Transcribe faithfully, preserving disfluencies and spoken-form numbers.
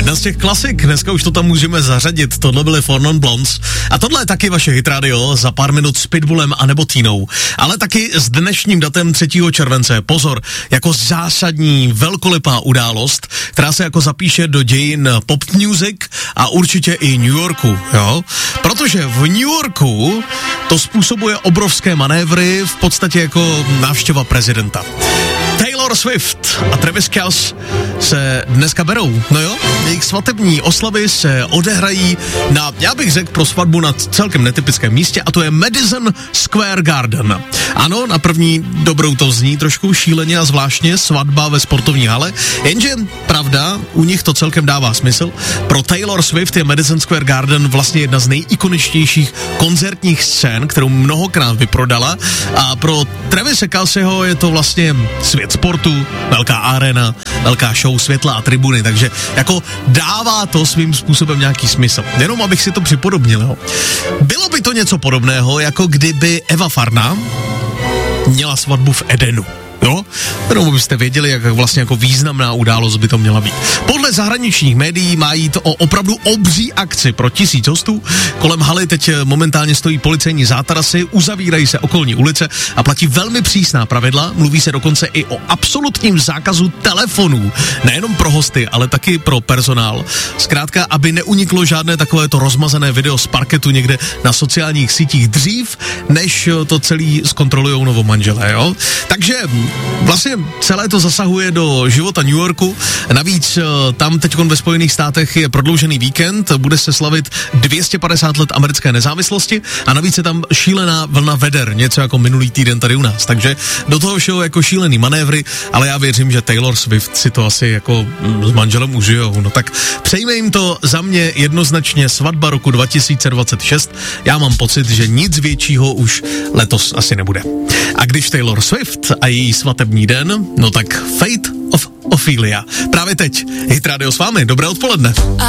Jedna z těch klasik, dneska už to tam můžeme zařadit, tohle byly Four Non Blondes a tohle je taky vaše hit radio, za pár minut s Pitbullem a nebo Tínou, ale taky s dnešním datem třetího července, pozor, jako zásadní velkolepá událost, která se jako zapíše do dějin pop music a určitě i New Yorku, jo, protože v New Yorku to způsobuje obrovské manévry, v podstatě jako návštěva prezidenta. Taylor Swift a Travis Kelce se dneska berou, no jo, jejich svatební oslavy se odehrají na, já bych řekl, pro svatbu na celkem netypickém místě, a to je Madison Square Garden. Ano, na první dobrou to zní trošku šíleně a zvláštně, svatba ve sportovní hale, jenže pravda, u nich to celkem dává smysl. Pro Taylor Swift je Madison Square Garden vlastně jedna z nejikoničtějších koncertních scén, kterou mnohokrát vyprodala, a pro Travise Kelceho je to vlastně svět sportu, velká arena, velká show, světla a tribuny, takže jako dává to svým způsobem nějaký smysl. Jenom abych si to připodobnil, jo. Bylo by to něco podobného, jako kdyby Eva Farná měla svatbu v Edenu. Jo? Jenom byste věděli, jak vlastně jako významná událost by to měla být. Podle zahraničních médií má jít o opravdu obří akci pro tisíc hostů. Kolem haly teď momentálně stojí policejní zátarasy, uzavírají se okolní ulice a platí velmi přísná pravidla. Mluví se dokonce i o absolutním zákazu telefonů. Nejenom pro hosty, ale taky pro personál. Zkrátka, aby neuniklo žádné takovéto rozmazané video z parketu někde na sociálních sítích dřív, než to celý zkontrolujou novomanželé, jo? Takže vlastně celé to zasahuje do života New Yorku. Navíc tam teď ve Spojených státech je prodloužený víkend, bude se slavit dvě stě padesát let americké nezávislosti a navíc je tam šílená vlna veder, něco jako minulý týden tady u nás. Takže do toho všeho jako šílený manévry, ale já věřím, že Taylor Swift si to asi jako s manželem užijou. No tak přejme jim to, za mě jednoznačně svatba roku dva tisíce dvacet šest. Já mám pocit, že nic většího už letos asi nebude. A když Taylor Swift a její svatební den, no tak Fate of Ophelia. Právě teď. Hit Radio s vámi. Dobré odpoledne.